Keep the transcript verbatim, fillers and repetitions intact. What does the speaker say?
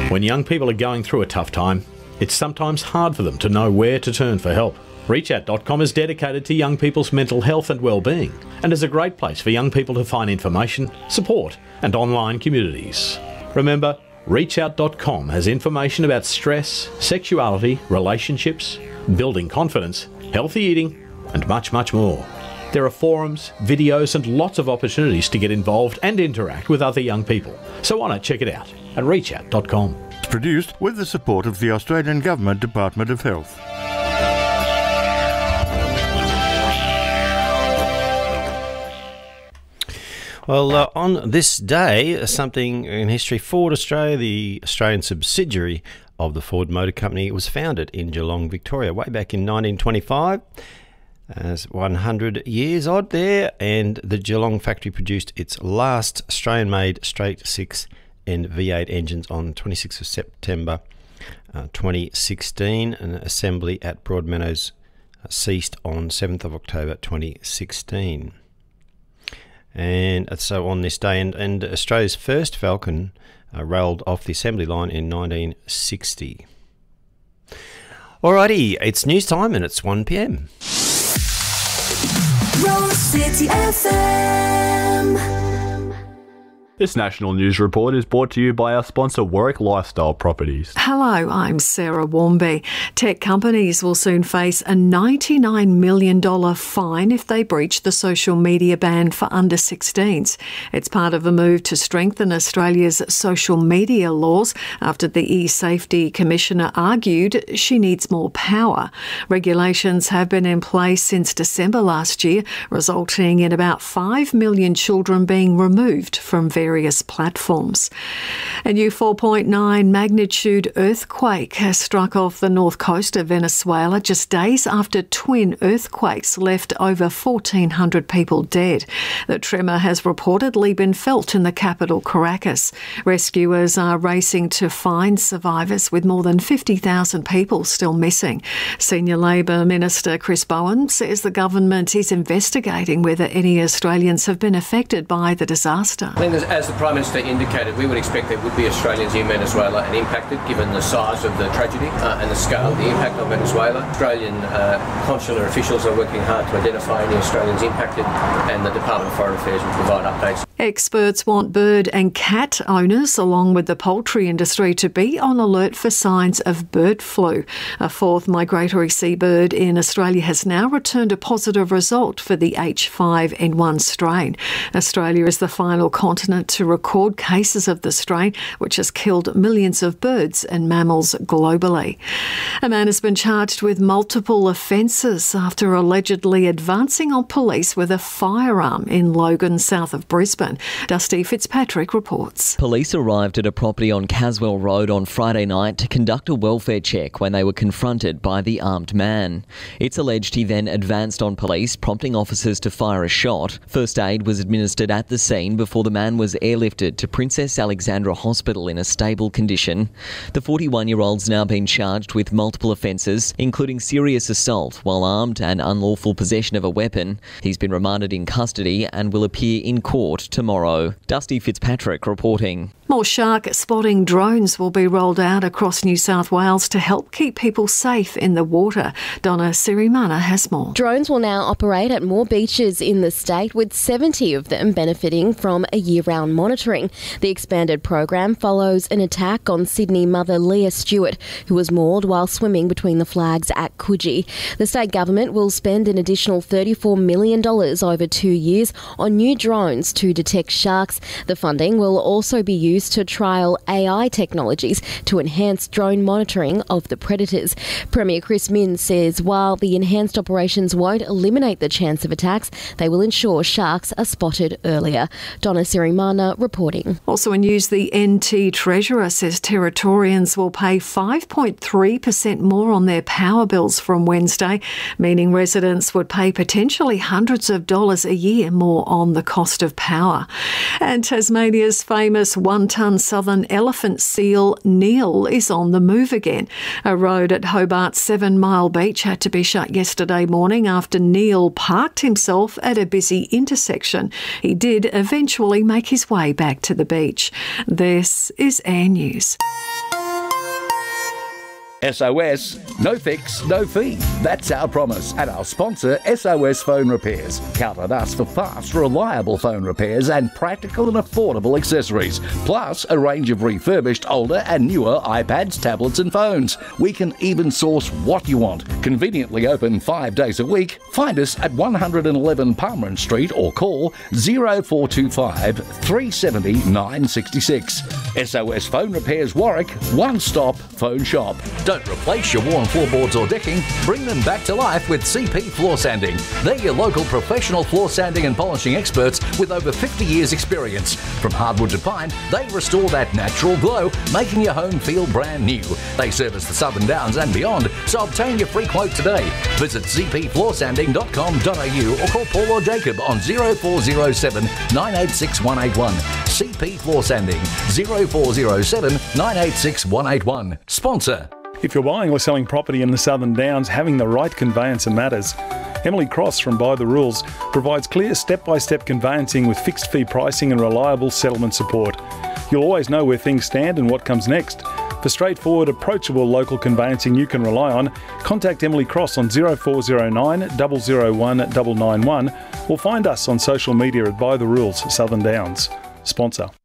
When young people are going through a tough time, it's sometimes hard for them to know where to turn for help. reach out dot com is dedicated to young people's mental health and well-being and is a great place for young people to find information, support and online communities. Remember, reach out dot com has information about stress, sexuality, relationships, building confidence, healthy eating and much, much more. There are forums, videos and lots of opportunities to get involved and interact with other young people. So why not check it out at reach out dot com. It's produced with the support of the Australian Government Department of Health. Well, uh, on this day, something in history. Ford Australia, the Australian subsidiary of the Ford Motor Company, was founded in Geelong, Victoria, way back in nineteen twenty-five. As one hundred years odd there, and the Geelong factory produced its last Australian-made straight six and V eight engines on twenty-sixth of September uh, twenty sixteen, and assembly at Broadmeadows uh, ceased on seventh of October twenty sixteen. And so on this day, and, and Australia's first Falcon uh, rolled off the assembly line in nineteen sixty. Alrighty, it's news time and it's one p m. Roll City F M. This national news report is brought to you by our sponsor, Warwick Lifestyle Properties. Hello, I'm Sarah Warmby. Tech companies will soon face a ninety-nine million dollars fine if they breach the social media ban for under sixteens. It's part of a move to strengthen Australia's social media laws after the e-Safety Commissioner argued she needs more power. Regulations have been in place since December last year, resulting in about five million children being removed from various various platforms. A new four point nine magnitude earthquake has struck off the north coast of Venezuela just days after twin earthquakes left over fourteen hundred people dead. The tremor has reportedly been felt in the capital, Caracas. Rescuers are racing to find survivors, with more than fifty thousand people still missing. Senior Labor Minister Chris Bowen says the government is investigating whether any Australians have been affected by the disaster. I think as the Prime Minister indicated, we would expect there would be Australians in Venezuela and impacted, given the size of the tragedy uh, and the scale of the impact on Venezuela. Australian uh, consular officials are working hard to identify any Australians impacted, and the Department of Foreign Affairs will provide updates. Experts want bird and cat owners, along with the poultry industry, to be on alert for signs of bird flu. A fourth migratory seabird in Australia has now returned a positive result for the H five N one strain. Australia is the final continent to record cases of the strain, which has killed millions of birds and mammals globally. A man has been charged with multiple offences after allegedly advancing on police with a firearm in Logan, south of Brisbane. Dusty Fitzpatrick reports. Police arrived at a property on Caswell Road on Friday night to conduct a welfare check when they were confronted by the armed man. It's alleged he then advanced on police, prompting officers to fire a shot. First aid was administered at the scene before the man was airlifted to Princess Alexandra Hospital in a stable condition. The forty-one-year-old's now been charged with multiple offences, including serious assault while armed and unlawful possession of a weapon. He's been remanded in custody and will appear in court tomorrow. Dusty Fitzpatrick reporting. More shark spotting drones will be rolled out across New South Wales to help keep people safe in the water. Donna Sirimana has more. Drones will now operate at more beaches in the state, with seventy of them benefiting from a year-round monitoring. The expanded program follows an attack on Sydney mother Leah Stewart, who was mauled while swimming between the flags at Coogee. The state government will spend an additional thirty-four million dollars over two years on new drones to detect sharks. The funding will also be used to trial A I technologies to enhance drone monitoring of the predators. Premier Chris Minns says while the enhanced operations won't eliminate the chance of attacks, they will ensure sharks are spotted earlier. Donna Sirimana reporting. Also in news, the N T Treasurer says Territorians will pay five point three percent more on their power bills from Wednesday, meaning residents would pay potentially hundreds of dollars a year more on the cost of power. And Tasmania's famous one-ton southern elephant seal, Neil, is on the move again. A road at Hobart's Seven Mile Beach had to be shut yesterday morning after Neil parked himself at a busy intersection. He did eventually make his way back to the beach. This is Air News. S O S, no fix, no fee. That's our promise. And our sponsor, S O S Phone Repairs. Count on us for fast, reliable phone repairs and practical and affordable accessories. Plus, a range of refurbished, older and newer iPads, tablets and phones. We can even source what you want. Conveniently open five days a week. Find us at one eleven Palmerin Street or call oh four two five, three seven oh, nine six six. S O S Phone Repairs Warwick, one-stop phone shop. Don't replace your worn floorboards or decking, bring them back to life with C P Floor Sanding. They're your local professional floor sanding and polishing experts with over fifty years experience. From hardwood to pine, they restore that natural glow, making your home feel brand new. They service the Southern Downs and beyond, so obtain your free quote today. Visit c p floor sanding dot com dot a u or call Paul or Jacob on oh four oh seven, nine eight six, one eight one. C P Floor Sanding, oh four oh seven, nine eight six, one eight one. Sponsor. If you're buying or selling property in the Southern Downs, having the right conveyancer matters. Emily Cross from By the Rules provides clear step-by-step conveyancing with fixed fee pricing and reliable settlement support. You'll always know where things stand and what comes next. For straightforward, approachable local conveyancing you can rely on, contact Emily Cross on oh four oh nine, double oh one, nine nine one or find us on social media at By the Rules Southern Downs. Sponsor.